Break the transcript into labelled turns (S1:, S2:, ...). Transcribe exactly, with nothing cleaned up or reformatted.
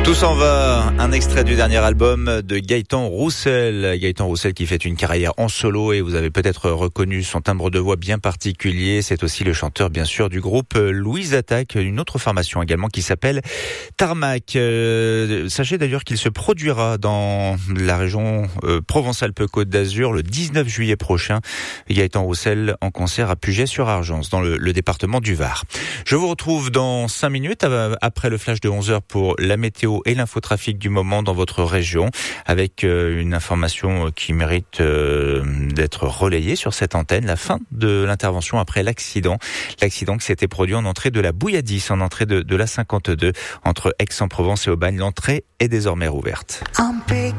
S1: Tout s'en va, un extrait du dernier album de Gaëtan Roussel. Gaëtan Roussel qui fait une carrière en solo et vous avez peut-être reconnu son timbre de voix bien particulier. C'est aussi le chanteur bien sûr du groupe Louise Attaque, une autre formation également qui s'appelle Tarmac. Euh, sachez d'ailleurs qu'il se produira dans la région euh, Provence-Alpes-Côte d'Azur le dix-neuf juillet prochain. Gaëtan Roussel en concert à Puget-sur-Argence dans le, le département du Var. Je vous retrouve dans cinq minutes après le flash de onze heures pour la météo et l'infotrafic du moment dans votre région, avec une information qui mérite d'être relayée sur cette antenne, la fin de l'intervention après l'accident. L'accident qui s'était produit en entrée de la Bouilladis, en entrée de, de la cinquante-deux, entre Aix-en-Provence et Aubagne. L'entrée est désormais rouverte.